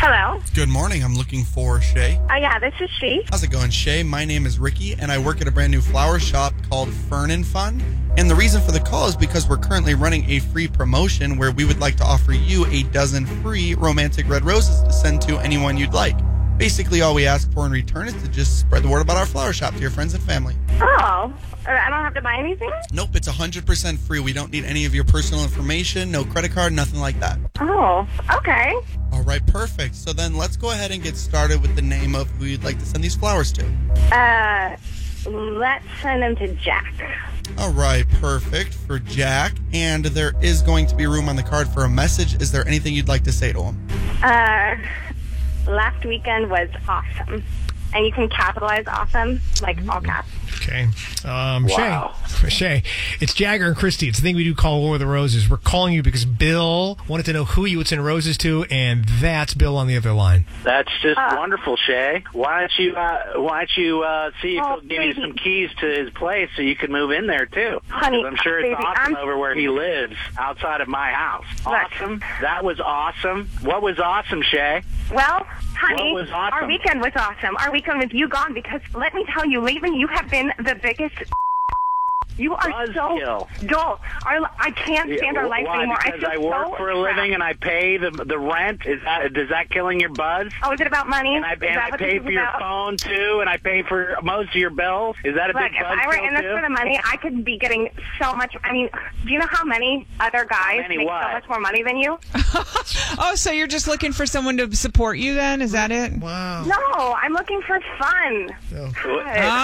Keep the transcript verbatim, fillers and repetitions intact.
Hello. Good morning. I'm looking for Shay. Oh, yeah, this is she. How's it going, Shay? My name is Ricky, and I work at a brand new flower shop called Fern and Fun. And the reason for the call is because we're currently running a free promotion where we would like to offer you a dozen free romantic red roses to send to anyone you'd like. Basically, all we ask for in return is to just spread the word about our flower shop to your friends and family. Oh, I don't have to buy anything? Nope, it's one hundred percent free. We don't need any of your personal information, no credit card, nothing like that. Oh, okay. All right, perfect. So then let's go ahead and get started with the name of who you'd like to send these flowers to. Uh, let's send them to Jack. All right, perfect for Jack. And there is going to be room on the card for a message. Is there anything you'd like to say to him? Uh, last weekend was awesome. And you can capitalize awesome, like all caps. Okay. Um, Wow. Shay, Shay, it's Jagger and Christy. It's the thing we do call War of the Roses. We're calling you because Bill wanted to know who you would send roses to, and that's Bill on the other line. That's just Uh, wonderful, Shay. Why don't you uh, Why don't you uh, see if Oh, he'll give you baby. some keys to his place so you can move in there too? Honey, 'Cause I'm sure it's baby, awesome I'm- over where he lives, outside of my house. Look. Awesome. That was awesome. What was awesome, Shay? Well, honey, What was awesome? our weekend was awesome. Our weekend with you gone because, let me tell you, lately you have been the biggest... You are Buzzkill. so dull. Our, I can't stand our life Why? anymore. Because I, I, feel work so for a living and I pay the the rent. Is that Is that killing your buzz? Oh, is it about money? And I, Is and that I what pay this for is your about? phone too, and I pay for most of your bills. Is that a Look, big if buzz I were kill in this too? for the money, I could be getting so much. I mean, do you know how many other guys many make what? so much more money than you? Oh, so you're just looking for someone to support you then? Is that it? Wow. No, I'm looking for fun. Oh. God.